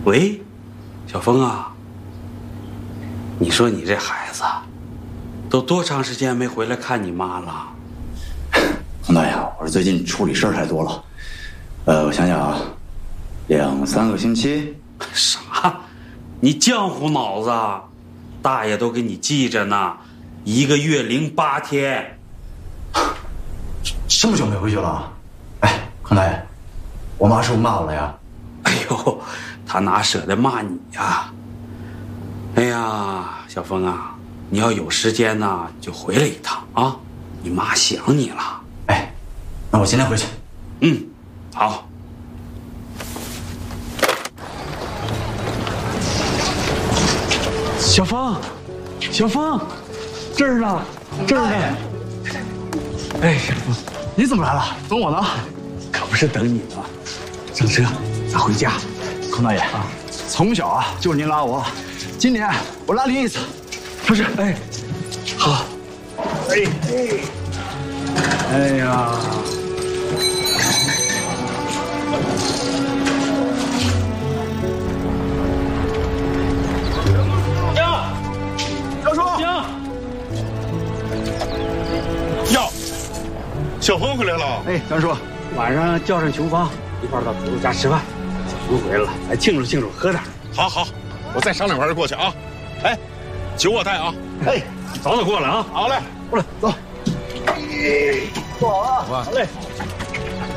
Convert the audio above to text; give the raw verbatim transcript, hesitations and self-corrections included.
喂，小峰啊，你说你这孩子，都多长时间没回来看你妈了？ 洪大爷，我说最近处理事儿太多了，呃，我想想啊，两三个星期。 啥？你浆糊脑子？大爷都给你记着呢，一个月零八天。 这么久没回去了？哎，洪大爷，我妈是不是骂我了呀？ 哎呦，他哪舍得骂你呀？哎呀，小峰啊，你要有时间呢，就回来一趟啊，你妈想你了。 哎，那我今天回去。 嗯，好。 小峰，小峰，这儿呢，这儿呢。哎，小峰， 你怎么来了？等我呢？ 可不是等你呢。上车，咱回家。 孔大爷啊，从小啊就是您拉我，今年我拉您一次。 不是，哎，好。哎哎，哎呀。 小峰回来了。 哎，张叔，晚上叫上琼芳一块到图图家吃饭。小峰回来了，咱庆祝庆祝，喝点。 好好，我再商量完就过去啊。哎，酒我带啊。 哎，早点过来啊。 好嘞， 过来，走。 坐好啊。 好嘞。